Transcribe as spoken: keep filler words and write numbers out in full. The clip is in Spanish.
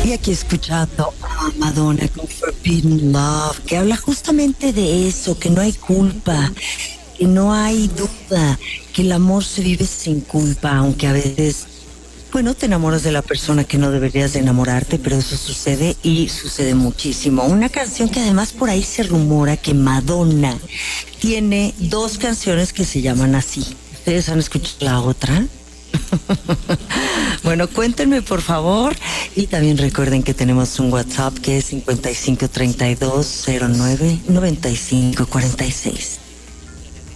Y aquí escuchando a Madonna con Forbidden Love, que habla justamente de eso, que no hay culpa, que no hay duda, que el amor se vive sin culpa, aunque a veces, bueno, te enamoras de la persona que no deberías de enamorarte, pero eso sucede y sucede muchísimo. Una canción que además por ahí se rumora que Madonna tiene dos canciones que se llaman así. ¿Ustedes han escuchado la otra? Bueno, cuéntenme por favor, y también recuerden que tenemos un WhatsApp que es cincuenta y cinco treinta y dos cero nueve noventa y cinco cuarenta y seis.